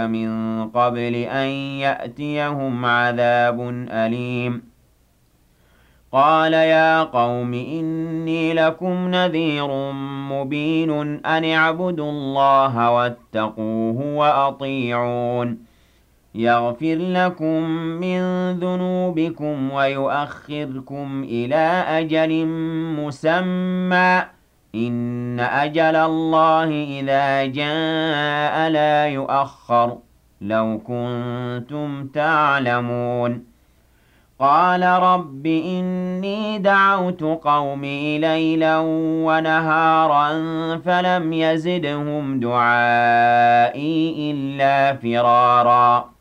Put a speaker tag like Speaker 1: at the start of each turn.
Speaker 1: من قبل أن يأتيهم عذاب أليم قال يا قوم إني لكم نذير مبين أن اعبدوا الله واتقوه وأطيعون يغفر لكم من ذنوبكم ويؤخركم إلى أجل مسمى إن أجل الله إذا جاء لا يؤخر لو كنتم تعلمون قال رب إني دعوت قومي ليلا ونهارا فلم يزدهم دعائي إلا فرارا